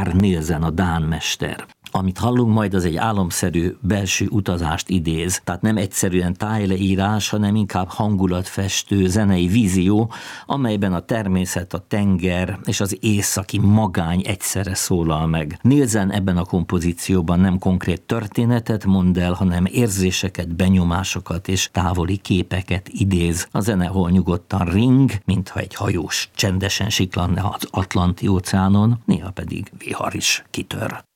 Lars Nielsen, a dán mester. Amit hallunk majd, az egy álomszerű belső utazást idéz. Tehát nem egyszerűen tájleírás, hanem inkább hangulatfestő, zenei vízió, amelyben a természet, a tenger és az északi magány egyszerre szólal meg. Nielsen ebben a kompozícióban nem konkrét történetet mond el, hanem érzéseket, benyomásokat és távoli képeket idéz. A zene hol nyugodtan ring, mintha egy hajós csendesen siklanna az Atlanti óceánon, néha pedig vihar is kitör.